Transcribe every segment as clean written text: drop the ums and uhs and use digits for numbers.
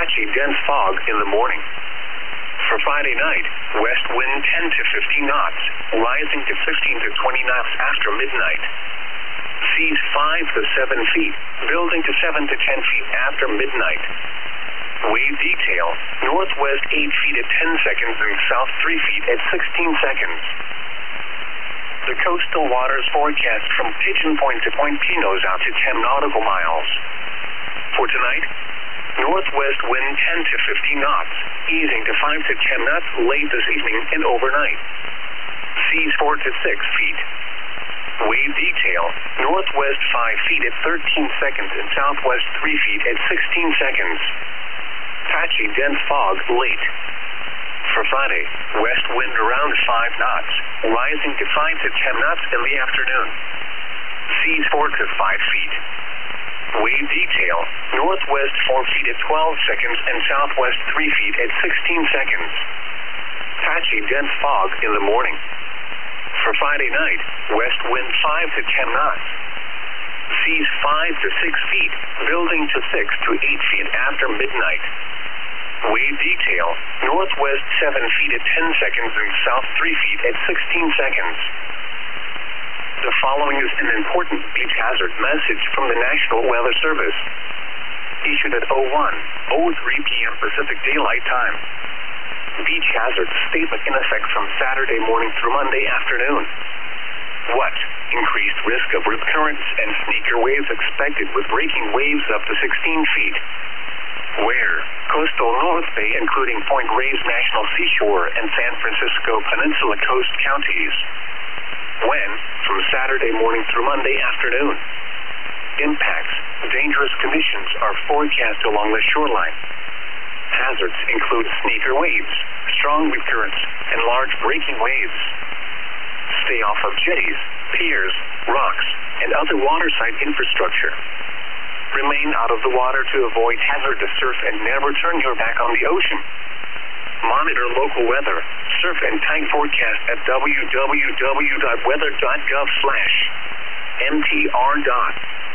Patchy dense fog in the morning. For Friday night, west wind 10 to 15 knots, rising to 15 to 20 knots after midnight. Seas 5 to 7 feet, building to 7 to 10 feet after midnight. Wave detail, northwest 8 feet at 10 seconds and south 3 feet at 16 seconds. The coastal waters forecast from Pigeon Point to Point Pinos out to 10 nautical miles. For tonight, northwest wind 10 to 15 knots, easing to 5 to 10 knots late this evening and overnight. Seas 4 to 6 feet. Wave detail, northwest 5 feet at 13 seconds and southwest 3 feet at 16 seconds. Patchy dense fog late. For Friday, west wind around 5 knots, rising to 5 to 10 knots in the afternoon. Seas 4 to 5 feet. Wave detail, northwest 4 feet at 12 seconds and southwest 3 feet at 16 seconds. Patchy dense fog in the morning. For Friday night, west wind 5 to 10 knots. Seas 5 to 6 feet, building to 6 to 8 feet after midnight. Wave detail, northwest 7 feet at 10 seconds and south 3 feet at 16 seconds. The following is an important beach hazard message from the National Weather Service. Issued at 01:03 p.m. Pacific Daylight Time. Beach hazard statement in effect from Saturday morning through Monday afternoon. What? Increased risk of rip currents and sneaker waves expected with breaking waves up to 16 feet. Where? Coastal North Bay including Point Reyes National Seashore and San Francisco Peninsula Coast counties. When? From Saturday morning through Monday afternoon. Impacts. Dangerous conditions are forecast along the shoreline. Hazards include sneaker waves, strong rip currents, and large breaking waves. Stay off of jetties, piers, rocks, and other waterside infrastructure. Remain out of the water to avoid hazardous surf and never turn your back on the ocean. Monitor local weather, surf and tide forecast at www.weather.gov/mtr.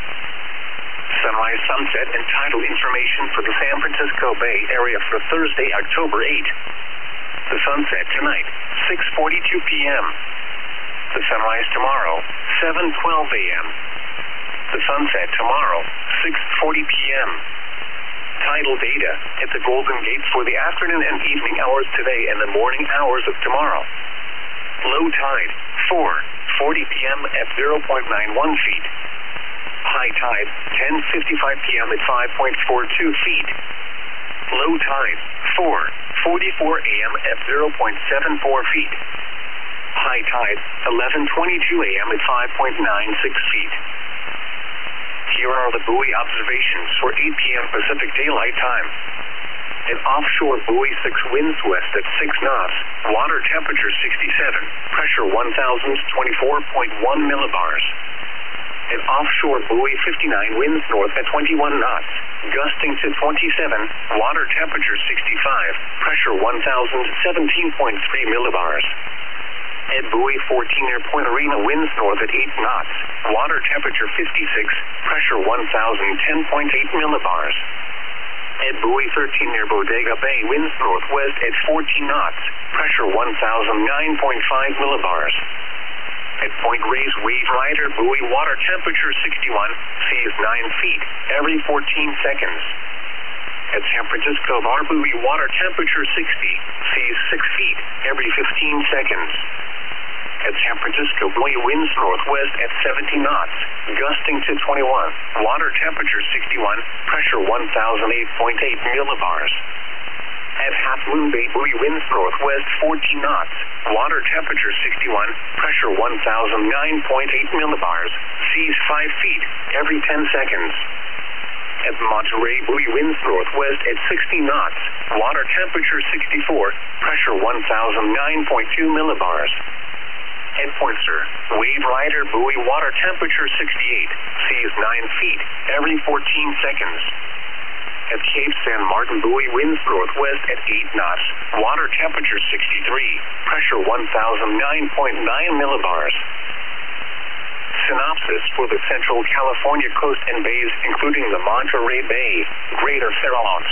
Sunrise, sunset, and tidal information for the San Francisco Bay Area for Thursday, October 8. The sunset tonight, 6:42 p.m. The sunrise tomorrow, 7:12 a.m. The sunset tomorrow, 6:40 p.m. Tidal data at the Golden Gate for the afternoon and evening hours today and the morning hours of tomorrow. Low tide, 4:40 p.m. at 0.91 feet. High tide, 10:55 p.m. at 5.42 feet. Low tide, 4:44 a.m. at 0.74 feet. High tide, 11:22 a.m. at 5.96 feet. Here are the buoy observations for 8 p.m. Pacific Daylight Time. An offshore buoy 6 winds west at 6 knots, water temperature 67, pressure 1,024.1 millibars. An offshore buoy 59 winds north at 21 knots, gusting to 27, water temperature 65, pressure 1,017.3 millibars. At buoy 14 near Point Arena winds north at 8 knots, water temperature 56, pressure 1,010.8 millibars. At buoy 13 near Bodega Bay winds northwest at 14 knots, pressure 1,009.5 millibars. At Point Reyes Wave Rider buoy water temperature 61, seas 9 feet every 14 seconds. At San Francisco Bar buoy water temperature 60, seas 6 feet every 15 seconds. At San Francisco buoy winds northwest at 70 knots, gusting to 21, water temperature 61, pressure 1,008.8 millibars. At Half Moon Bay buoy winds northwest 14 knots, water temperature 61, pressure 1,009.8 millibars, seas 5 feet every 10 seconds. At Monterey buoy winds northwest at 60 knots, water temperature 64, pressure 1,009.2 millibars. At Pointer, Wave Rider buoy water temperature 68, seas 9 feet every 14 seconds. At Cape San Martin buoy winds northwest at 8 knots, water temperature 63, pressure 1,009.9 millibars. Synopsis for the Central California coast and bays including the Monterey Bay, Greater Farallones,